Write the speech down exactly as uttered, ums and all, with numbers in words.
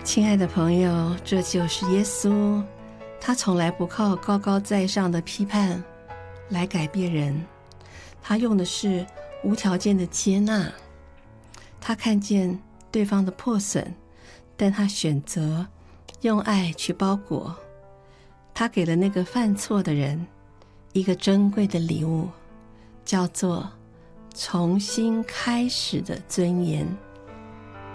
亲爱的朋友，这就是耶稣，他从来不靠高高在上的批判来改变人，他用的是无条件的接纳。他看见对方的破损，但他选择用爱去包裹。他给了那个犯错的人一个珍贵的礼物，叫做重新开始的尊严。